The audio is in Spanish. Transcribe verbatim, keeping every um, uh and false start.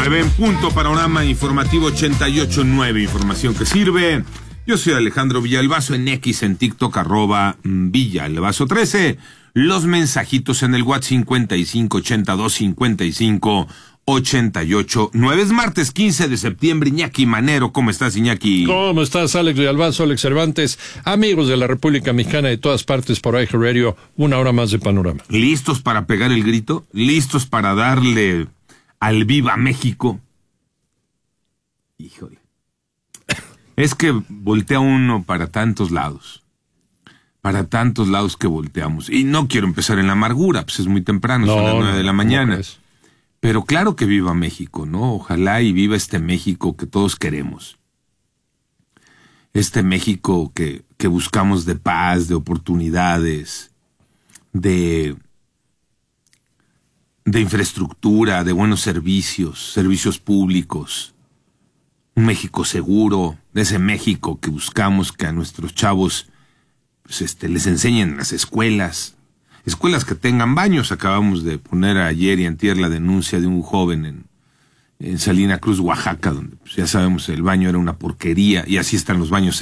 nueve en punto, panorama informativo ochenta y ocho nueve, información que sirve. Yo soy Alejandro Villalbazo, en X, en TikTok, arroba Villalbazo trece. Los mensajitos en el WhatsApp cincuenta y cinco ochenta y dos cincuenta y cinco ochenta y ocho nueve. Es martes quince de septiembre. Iñaki Manero, ¿cómo estás, Iñaki? ¿Cómo estás, Alex Villalbazo, Alex Cervantes? Amigos de la República Mexicana de todas partes por iHeart Radio, una hora más de panorama. ¿Listos para pegar el grito? ¿Listos para darle al Viva México? Híjole. Es que voltea uno para tantos lados. Para tantos lados que volteamos. Y no quiero empezar en la amargura, pues es muy temprano, no, son las nueve no, de la mañana. No Pero claro que viva México, ¿no? Ojalá y viva este México que todos queremos. Este México que, que buscamos de paz, de oportunidades, de, de infraestructura, de buenos servicios, servicios públicos. Un México seguro, de ese México que buscamos que a nuestros chavos pues, este, les enseñen en las escuelas. Escuelas que tengan baños. Acabamos de poner ayer y antier la denuncia de un joven en, en Salina Cruz, Oaxaca, donde pues, ya sabemos el baño era una porquería, y así están los baños